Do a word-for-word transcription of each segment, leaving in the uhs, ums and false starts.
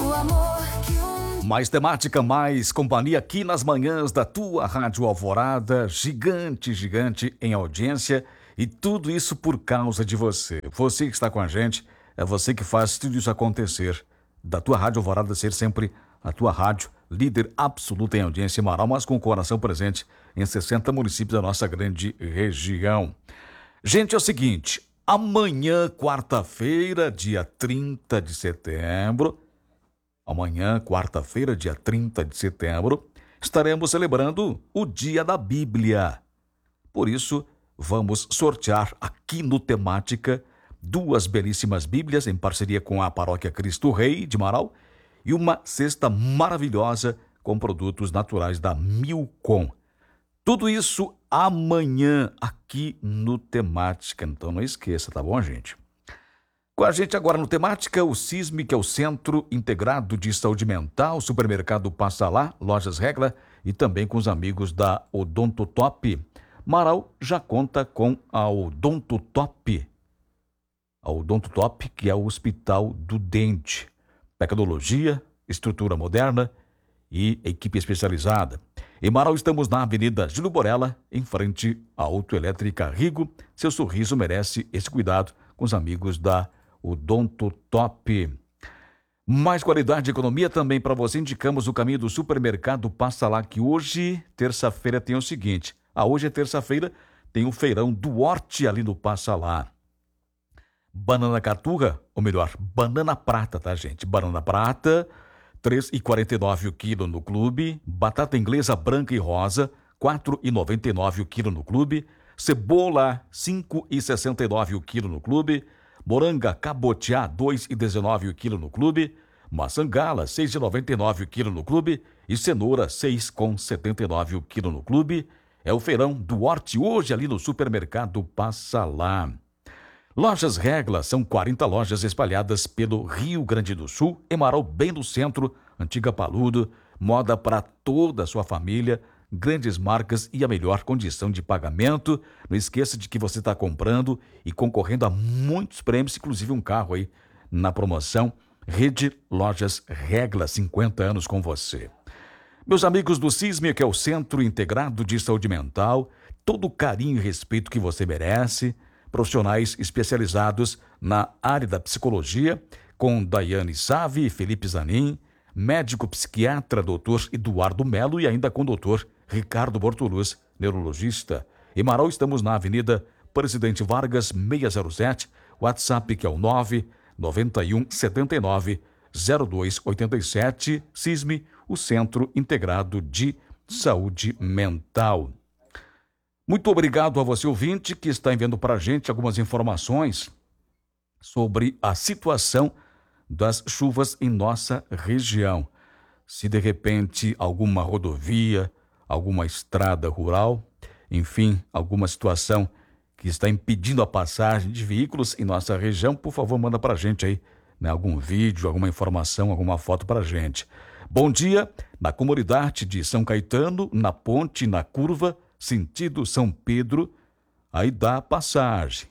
o amor que um... Mais temática, mais companhia aqui nas manhãs da tua Rádio Alvorada, gigante, gigante em audiência, e tudo isso por causa de você. Você que está com a gente, é você que faz tudo isso acontecer. Da tua Rádio Alvorada ser sempre a tua rádio, líder absoluta em audiência em Marau, mas com o coração presente em sessenta municípios da nossa grande região. Gente, é o seguinte, amanhã, quarta-feira, dia trinta de setembro, amanhã, quarta-feira, dia trinta de setembro, estaremos celebrando o Dia da Bíblia. Por isso, vamos sortear aqui no Temática duas belíssimas Bíblias em parceria com a Paróquia Cristo Rei de Marau e uma cesta maravilhosa com produtos naturais da Milcom. Tudo isso amanhã aqui no Temática, então não esqueça, tá bom, gente? Com a gente agora no Temática, o CISME, que é o Centro Integrado de Saúde Mental, Supermercado Passa Lá, Lojas Regla e também com os amigos da Odontotop. Marau já conta com a Odontotop. A Odontotop, que é o Hospital do Dente. Tecnologia, estrutura moderna e equipe especializada. Em Marau estamos na Avenida Júlio Borella, em frente à Autoelétrica Rigo. Seu sorriso merece esse cuidado com os amigos da Odontotop. Mais qualidade e economia também para você. Indicamos o caminho do Supermercado Passa Lá, que hoje, terça-feira, tem o seguinte. Ah, hoje é terça-feira, tem o feirão do Horte ali no Passa Lá. Banana caturra, ou melhor, banana prata, tá, gente? Banana prata, três reais e quarenta e nove centavos o quilo no clube. Batata inglesa branca e rosa, quatro reais e noventa e nove centavos o quilo no clube. Cebola, cinco reais e sessenta e nove centavos o quilo no clube. Moranga cabotiá, dois reais e dezenove centavos o quilo no clube. Maçã gala, seis reais e noventa e nove centavos o quilo no clube. E cenoura, seis reais e setenta e nove centavos o quilo no clube. É o feirão do Horte hoje ali no Supermercado Passa Lá. Lojas Regla, são quarenta lojas espalhadas pelo Rio Grande do Sul, em Marau, bem no centro, Antiga Paludo, moda para toda a sua família, grandes marcas e a melhor condição de pagamento. Não esqueça de que você está comprando e concorrendo a muitos prêmios, inclusive um carro aí na promoção. Rede Lojas Regla, cinquenta anos com você. Meus amigos do CISME, que é o Centro Integrado de Saúde Mental, todo o carinho e respeito que você merece. Profissionais especializados na área da psicologia, com Daiane Save e Felipe Zanin, médico psiquiatra doutor Eduardo Melo e ainda com doutor Ricardo Bortoluz, neurologista. Em Marau estamos na Avenida Presidente Vargas, seiscentos e sete, WhatsApp que é o nove nove um sete nove zero dois oito sete, CISME, o Centro Integrado de Saúde Mental. Muito obrigado a você, ouvinte, que está enviando para a gente algumas informações sobre a situação das chuvas em nossa região. Se de repente alguma rodovia, alguma estrada rural, enfim, alguma situação que está impedindo a passagem de veículos em nossa região, por favor, manda para a gente aí, né, algum vídeo, alguma informação, alguma foto para a gente. Bom dia, na comunidade de São Caetano, na ponte, na curva, sentido São Pedro, aí dá passagem.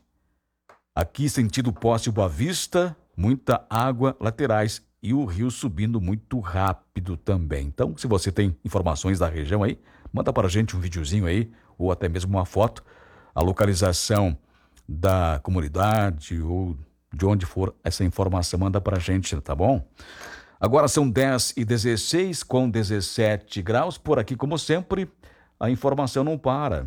Aqui, sentido Posse Boa Vista, muita água, laterais e o rio subindo muito rápido também. Então, se você tem informações da região aí, manda para a gente um videozinho aí, ou até mesmo uma foto, a localização da comunidade ou de onde for essa informação, manda para a gente, tá bom? Agora são dez e dezesseis com dezessete graus, por aqui como sempre, a informação não para.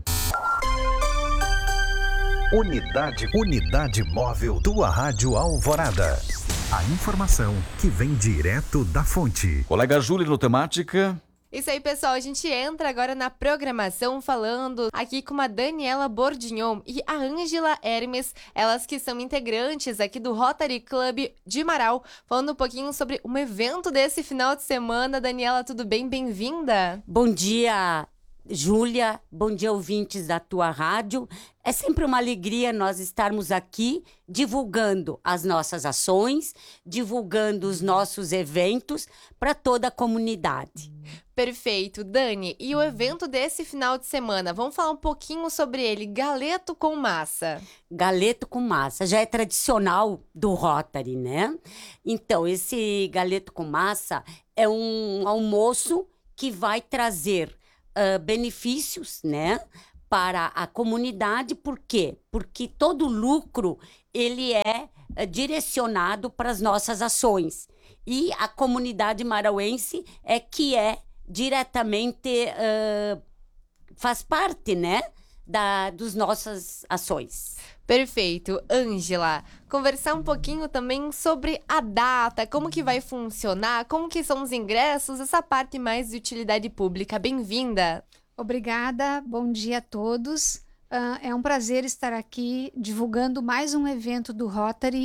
Unidade, unidade móvel, tua Rádio Alvorada. A informação que vem direto da fonte. Colega Júlia no Temática. Isso aí, pessoal, a gente entra agora na programação falando aqui com a Daniela Bordignon e a Ângela Hermes, elas que são integrantes aqui do Rotary Club de Marau, falando um pouquinho sobre um evento desse final de semana. Daniela, tudo bem? Bem-vinda! Bom dia, Júlia, bom dia, ouvintes da tua rádio. É sempre uma alegria nós estarmos aqui divulgando as nossas ações, divulgando os nossos eventos para toda a comunidade. Perfeito. Dani, e o evento desse final de semana? Vamos falar um pouquinho sobre ele. Galeto com massa. Galeto com massa, já é tradicional do Rotary, né? Então, esse galeto com massa é um almoço que vai trazer uh, benefícios, né, para a comunidade. Por quê? Porque todo lucro, ele é uh, direcionado para as nossas ações. E a comunidade marauense é que é diretamente, uh, faz parte, né, da, dos nossas ações. Perfeito. Ângela, conversar um pouquinho também sobre a data, como que vai funcionar, como que são os ingressos, essa parte mais de utilidade pública. Bem-vinda. Obrigada, bom dia a todos. Uh, é um prazer estar aqui divulgando mais um evento do Rotary.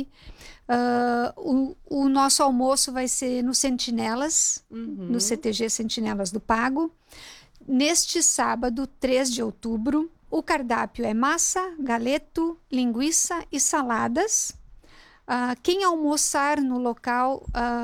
Uh, o, o nosso almoço vai ser no Sentinelas, Uhum. no C T G Sentinelas do Pago. Neste sábado, três de outubro, o cardápio é massa, galeto, linguiça e saladas. Uh, quem almoçar no local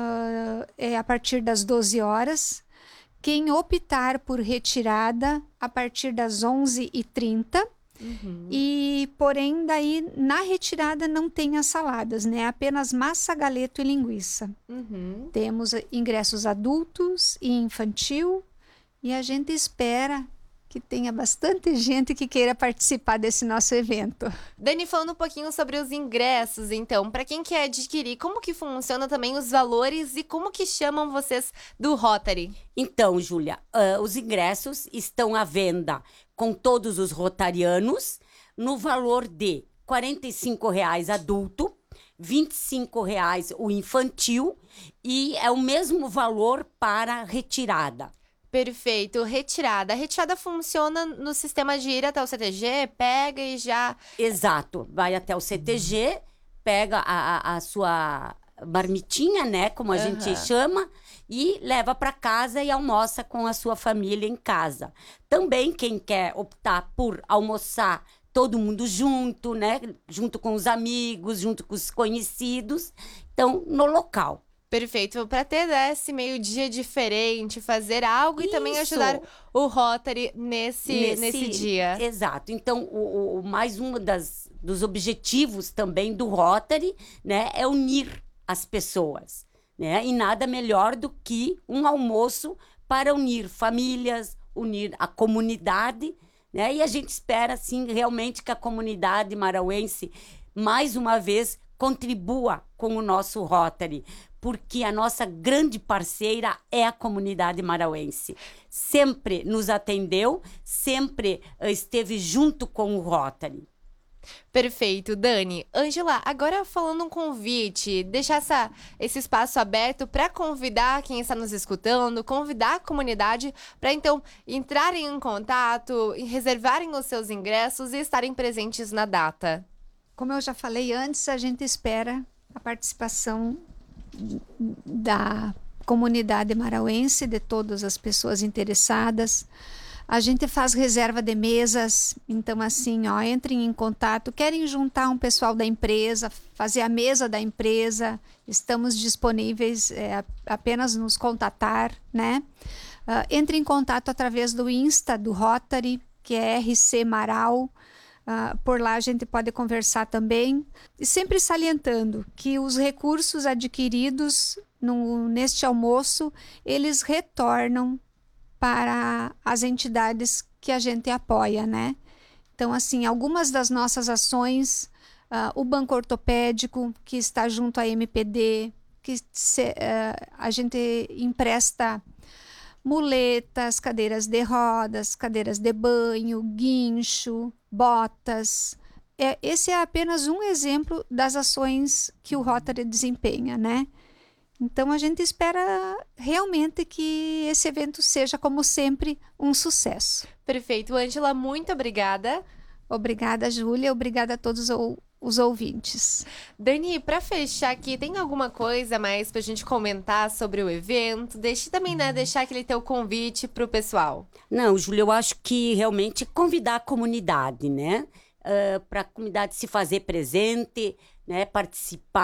uh, é a partir das doze horas. Quem optar por retirada, a partir das onze e trinta. Uhum. E, porém, daí na retirada não tem as saladas, né? Apenas massa, galeto e linguiça. Uhum. Temos ingressos adultos e infantil, e a gente espera que tenha bastante gente que queira participar desse nosso evento. Dani, falando um pouquinho sobre os ingressos, então, para quem quer adquirir, como que funciona também os valores e como que chamam vocês do Rotary? Então, Júlia, uh, os ingressos estão à venda com todos os rotarianos no valor de quarenta e cinco reais adulto, vinte e cinco reais o infantil e é o mesmo valor para retirada. Perfeito. Retirada. A retirada funciona no sistema de ir até o C T G, pega e já... Exato. Vai até o C T G, pega a, a, a sua marmitinha, né, como a Uhum. gente chama, e leva para casa e almoça com a sua família em casa. Também quem quer optar por almoçar todo mundo junto, né, junto com os amigos, junto com os conhecidos, então no local. Perfeito. Para ter né, esse meio-dia diferente, fazer algo e também Isso. ajudar o Rotary nesse, nesse, dia. Exato. Então, o, o- mais um das, dos objetivos também do Rotary, né, é unir as pessoas, né? E nada melhor do que um almoço para unir famílias, unir a comunidade, né? E a gente espera, assim, realmente que a comunidade marauense, mais uma vez, contribua com o nosso Rotary, porque a nossa grande parceira é a comunidade marauense. Sempre nos atendeu, sempre uh, esteve junto com o Rotary. Perfeito, Dani. Ângela, agora falando um convite, deixar essa, esse espaço aberto para convidar quem está nos escutando, convidar a comunidade para então entrarem em contato, reservarem os seus ingressos e estarem presentes na data. Como eu já falei antes, a gente espera a participação da comunidade marauense, de todas as pessoas interessadas. A gente faz reserva de mesas, então assim, ó, entrem em contato, querem juntar um pessoal da empresa, fazer a mesa da empresa, estamos disponíveis, é, apenas nos contatar, né? Uh, entre em contato através do Insta do Rotary, que é R C Marau. Uh, por lá a gente pode conversar também, e sempre salientando que os recursos adquiridos no, neste almoço, eles retornam para as entidades que a gente apoia, né? Então, assim, algumas das nossas ações, uh, o Banco Ortopédico, que está junto à M P D, que se, uh, a gente empresta muletas, cadeiras de rodas, cadeiras de banho, guincho, botas. É, esse é apenas um exemplo das ações que o Rotary desempenha, né? Então, a gente espera realmente que esse evento seja, como sempre, um sucesso. Perfeito. Ângela, muito obrigada. Obrigada, Júlia. Obrigada a todos o- os ouvintes. Dani, para fechar aqui, tem alguma coisa mais pra gente comentar sobre o evento? Deixe também, né, deixar aquele teu convite pro pessoal. Não, Júlia, eu acho que realmente convidar a comunidade, né? para a comunidade se fazer presente, né? Participar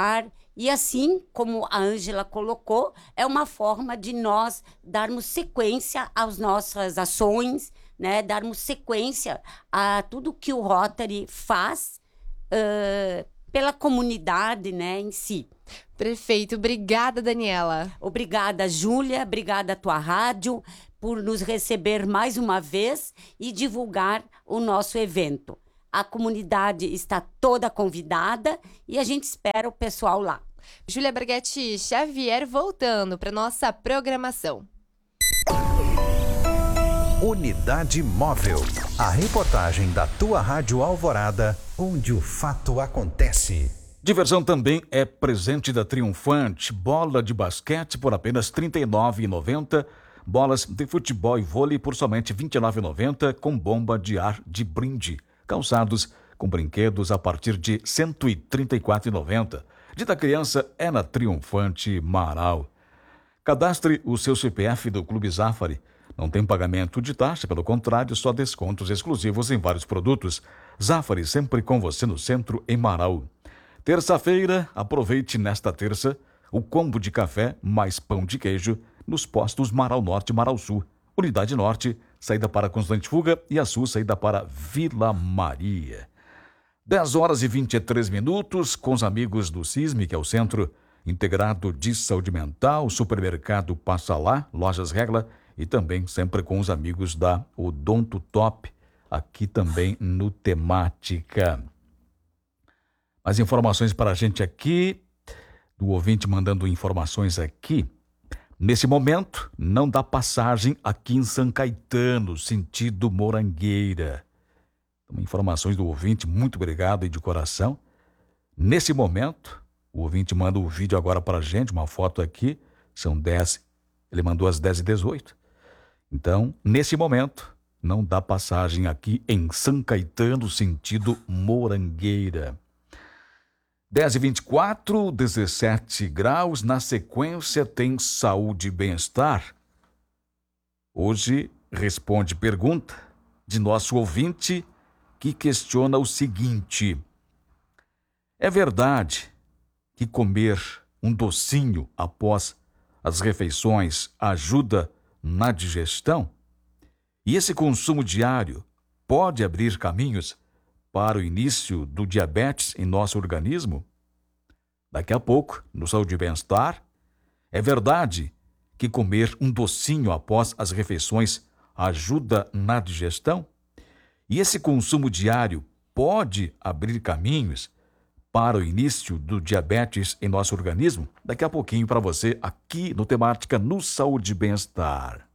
E assim, como a Ângela colocou, é uma forma de nós darmos sequência às nossas ações, né? Darmos sequência a tudo que o Rotary faz uh, pela comunidade, né, em si. Perfeito. Obrigada, Daniela. Obrigada, Júlia. Obrigada à tua rádio por nos receber mais uma vez e divulgar o nosso evento. A comunidade está toda convidada e a gente espera o pessoal lá. Júlia Berghetti Xavier voltando para nossa programação. Unidade Móvel. A reportagem da tua Rádio Alvorada, onde o fato acontece. Diversão também é presente da Triunfante. Bola de basquete por apenas trinta e nove reais e noventa centavos. Bolas de futebol e vôlei por somente vinte e nove reais e noventa centavos, com bomba de ar de brinde. Calçados com brinquedos a partir de cento e trinta e quatro reais e noventa centavos. Dia da Criança é na Triunfante Marau. Cadastre o seu C P F do Clube Zafari. Não tem pagamento de taxa, pelo contrário, só descontos exclusivos em vários produtos. Zafari sempre com você no centro, em Marau. Terça-feira, aproveite nesta terça o combo de café mais pão de queijo nos postos Marau Norte e Marau Sul. Unidade Norte, saída para Constante Fuga, e a Sul, saída para Vila Maria. dez horas e vinte e três minutos, com os amigos do CISME, que é o Centro Integrado de Saúde Mental, Supermercado Passa Lá, Lojas Regla, e também sempre com os amigos da Odonto Top, aqui também no Temática. Mais informações para a gente aqui, do ouvinte mandando informações aqui. Nesse momento, não dá passagem aqui em São Caetano, sentido Morangueira. Informações do ouvinte, muito obrigado e de coração. Nesse momento, o ouvinte manda o vídeo agora para a gente, uma foto aqui, são dez, ele mandou às dez e dezoito. Então, nesse momento, não dá passagem aqui em São Caetano, sentido Morangueira. dez e vinte e quatro, dezessete graus, na sequência tem saúde e bem-estar. Hoje responde pergunta de nosso ouvinte que questiona o seguinte: é verdade que comer um docinho após as refeições ajuda na digestão? E esse consumo diário pode abrir caminhos para o início do diabetes em nosso organismo? Daqui a pouco, no Saúde e Bem-Estar, é verdade que comer um docinho após as refeições ajuda na digestão? E esse consumo diário pode abrir caminhos para o início do diabetes em nosso organismo? Daqui a pouquinho para você aqui no Temática no Saúde e Bem-Estar.